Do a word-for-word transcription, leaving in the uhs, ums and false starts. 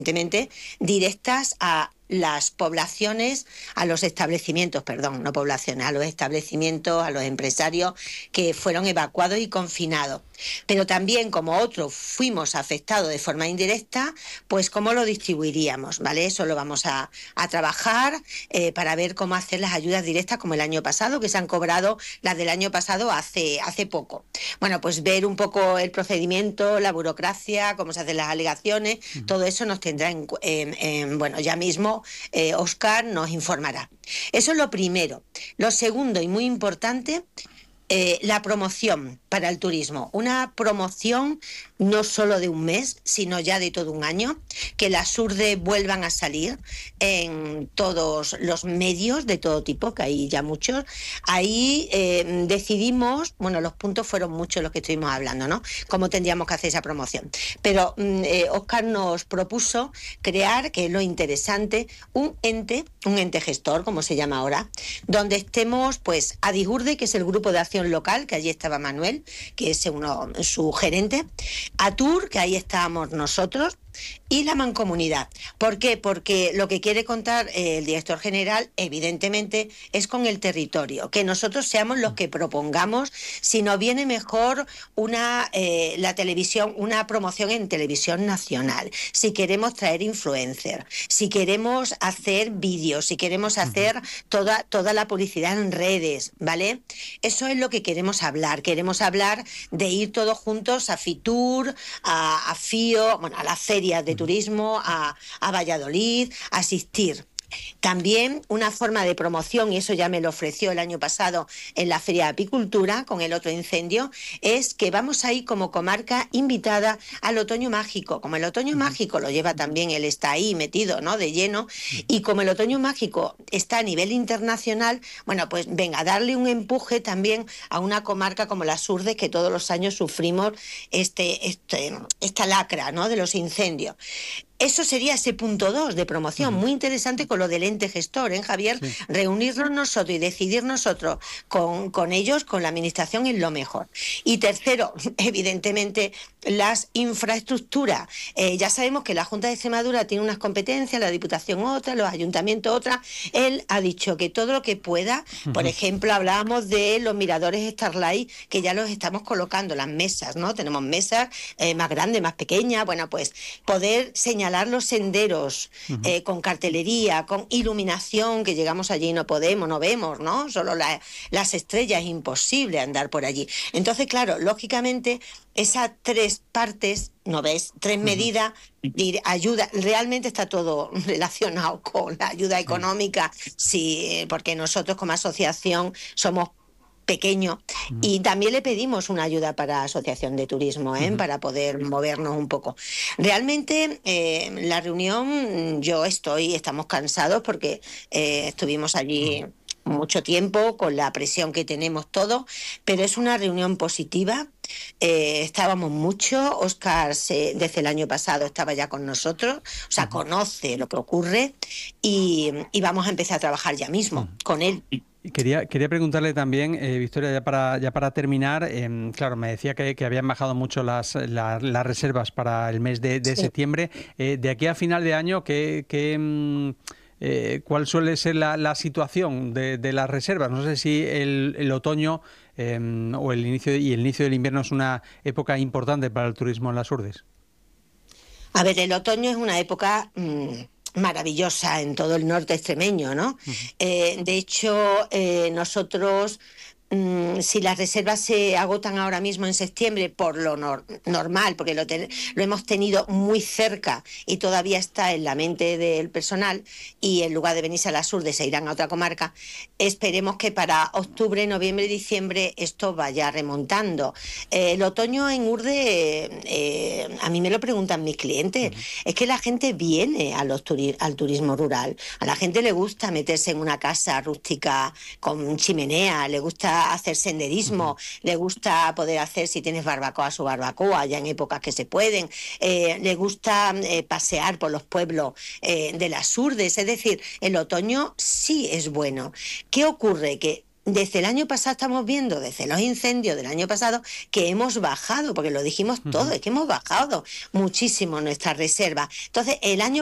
evidentemente, directas a las poblaciones, a los establecimientos, perdón, no poblaciones, a los establecimientos, a los empresarios que fueron evacuados y confinados. Pero también, como otros fuimos afectados de forma indirecta, pues cómo lo distribuiríamos, ¿vale? Eso lo vamos a, a trabajar eh, para ver cómo hacer las ayudas directas como el año pasado, que se han cobrado las del año pasado hace, hace poco. Bueno, pues ver un poco el procedimiento, la burocracia, cómo se hacen las alegaciones, uh-huh. Todo eso nos tendrá en, en, en bueno, ya mismo eh, Óscar nos informará. Eso es lo primero. Lo segundo y muy importante, eh, la promoción para el turismo. Una promoción no solo de un mes, sino ya de todo un año, que las urdes vuelvan a salir en todos los medios de todo tipo, que hay ya muchos. Ahí eh, decidimos, bueno, los puntos fueron muchos los que estuvimos hablando, ¿no? Cómo tendríamos que hacer esa promoción. Pero eh, Óscar nos propuso crear, que es lo interesante, un ente, un ente gestor, como se llama ahora, donde estemos, pues, Adisurde, que es el grupo de acción local, que allí estaba Manuel, que es uno, su gerente, Atur, que ahí estábamos nosotros, y la mancomunidad. ¿Por qué? Porque lo que quiere contar eh, el director general, evidentemente, es con el territorio, que nosotros seamos los que propongamos si nos viene mejor una eh, la televisión, una promoción en televisión nacional, si queremos traer influencers, si queremos hacer vídeos, si queremos hacer toda, toda la publicidad en redes, ¿vale? Eso es lo que queremos hablar. Queremos hablar de ir todos juntos a Fitur, a, a FIO, bueno, a la feria de turismo, a, a Valladolid, a asistir. También una forma de promoción, y eso ya me lo ofreció el año pasado en la Feria de Apicultura con el otro incendio, es que vamos a ir como comarca invitada al Otoño Mágico. Como el Otoño Mágico lo lleva también, él está ahí metido, ¿no?, de lleno, y como el Otoño Mágico está a nivel internacional, bueno, pues venga, darle un empuje también a una comarca como las Urdes, que todos los años sufrimos este, este, esta lacra, ¿no?, de los incendios. Eso sería ese punto dos de promoción, uh-huh. Muy interesante con lo del ente gestor, ¿eh, Javier? Sí. Reunirnos nosotros y decidir nosotros con, con ellos, con la administración, es lo mejor. Y tercero, evidentemente, las infraestructuras. Eh, ya sabemos que la Junta de Extremadura tiene unas competencias, la Diputación otra, los ayuntamientos otra. Él ha dicho que todo lo que pueda, uh-huh. Por ejemplo, hablábamos de los miradores Starlight, que ya los estamos colocando, las mesas, ¿no? Tenemos mesas eh, más grandes, más pequeñas, bueno, pues poder señalar los senderos uh-huh. eh, con cartelería, con iluminación, que llegamos allí y no podemos, no vemos, ¿no? Solo la, las estrellas, es imposible andar por allí. Entonces, claro, lógicamente, esas tres partes, ¿no ves? Tres uh-huh. medidas de ayuda, realmente está todo relacionado con la ayuda económica, uh-huh. sí, porque nosotros como asociación somos pequeño, uh-huh. Y también le pedimos una ayuda para Asociación de Turismo, ¿eh? Uh-huh. Para poder movernos un poco. Realmente eh, la reunión, yo estoy, estamos cansados porque eh, estuvimos allí uh-huh. mucho tiempo con la presión que tenemos todos, pero es una reunión positiva. Eh, estábamos mucho, Óscar se, desde el año pasado estaba ya con nosotros, o sea, uh-huh. conoce lo que ocurre y, y vamos a empezar a trabajar ya mismo uh-huh. con él. Quería, quería preguntarle también, eh, Victoria, ya para, ya para terminar, eh, claro, me decía que, que habían bajado mucho las, la, las reservas para el mes de, de sí. septiembre. Eh, de aquí a final de año, ¿qué, qué, eh, ¿cuál suele ser la, la situación de, de las reservas? No sé si el, el otoño eh, o el inicio y el inicio del invierno es una época importante para el turismo en las Urdes. A ver, el otoño es una época Mmm... maravillosa en todo el norte extremeño, ¿no? Uh-huh. Eh, de hecho, eh, nosotros, mmm, si las reservas se agotan ahora mismo en septiembre, por lo nor- normal, porque lo, ten- lo hemos tenido muy cerca y todavía está en la mente del personal, y en lugar de venirse a las Urdes se irán a otra comarca, esperemos que para octubre, noviembre y diciembre esto vaya remontando. Eh, el otoño en Urde, eh, eh, a mí me lo preguntan mis clientes, uh-huh. es que la gente viene a los turi- al turismo rural, a la gente le gusta meterse en una casa rústica con chimenea, le gusta hacer senderismo, uh-huh. le gusta poder hacer, si tienes barbacoa, su barbacoa, ya en épocas que se pueden, eh, le gusta eh, pasear por los pueblos eh, de las Urdes, es decir, el otoño sí es bueno. ¿Qué ocurre? Que desde el año pasado estamos viendo, desde los incendios del año pasado, que hemos bajado, porque lo dijimos todo, uh-huh. es que hemos bajado muchísimo nuestra reserva. Entonces, el año